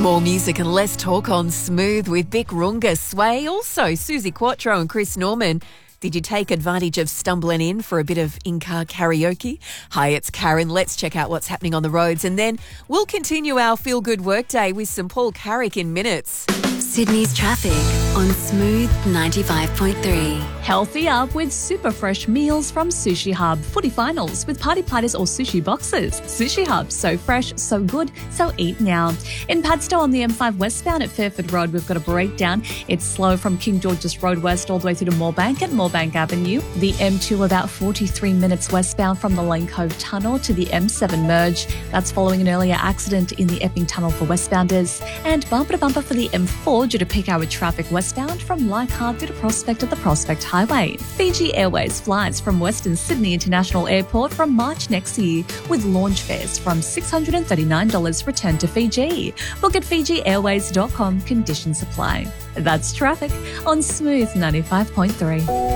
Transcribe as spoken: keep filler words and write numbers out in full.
More music and less talk on Smooth with Vic Runga, Sway, also Susie Quattro and Chris Norman. Did you take advantage of stumbling in for a bit of in-car karaoke? Hi, it's Karen. Let's check out what's happening on the roads, and then we'll continue our feel-good workday with some Paul Carrick in minutes. Sydney's traffic on Smooth ninety-five point three. Healthy up with super fresh meals from Sushi Hub. Footy finals with party platters or sushi boxes. Sushi Hub, so fresh, so good, so eat now. In Padstow on the M five westbound at Fairford Road, we've got a breakdown. It's slow from King George's Road west all the way through to Moorebank at Moorebank Avenue. The M two about forty-three minutes westbound from the Lane Cove Tunnel to the M seven merge. That's following an earlier accident in the Epping Tunnel for westbounders. And bumper to bumper for the M four due to peak hour traffic westbound from Leichhardt to Prospect at the Prospect Highway. Fiji Airways flies from Western Sydney International Airport from March next year with launch fares from six hundred thirty-nine dollars return to Fiji. Book at fiji airways dot com, conditions apply. That's traffic on Smooth ninety-five point three.